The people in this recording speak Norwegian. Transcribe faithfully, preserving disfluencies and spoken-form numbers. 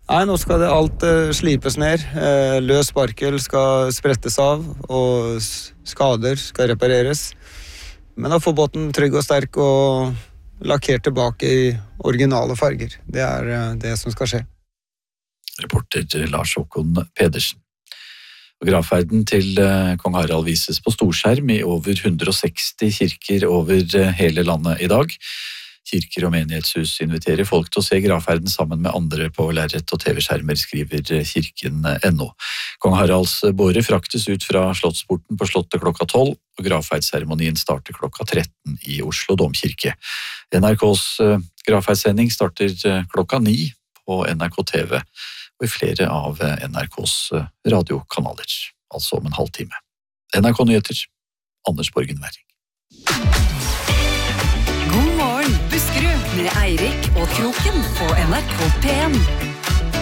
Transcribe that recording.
Nei, nå skal det alt uh, slipes ned. Uh, løs sparkel skal sprettes av, og s- skader skal repareres. Men da får båten trygg og sterk og lakkert tilbake i originale farger. Det er uh, det som skal skje. Reporter Lars Håkon Pedersen. Og gravferden til uh, kong Harald vises på storskjerm i over hundre og seksti kirker over uh, hele landet i dag. Kirker og menighetshus inviterer folk til å se gravferden sammen med andre på lerret og T V-skjermer, skriver kirken punkt no. Kong Haralds båre fraktes ut fra Slottsporten på Slottet klokka tolv, og gravferdsseremonien starter klokka tretten i Oslo domkirke. N R K's gravferdssending starter klokka ni på N R K T V, og i flere av N R K's radiokanaler, altså om en halvtime. N R K Nyheter, Anders Borgen Werring. God morgen, Buskerud, med Eirik og Kroken på N R K P en.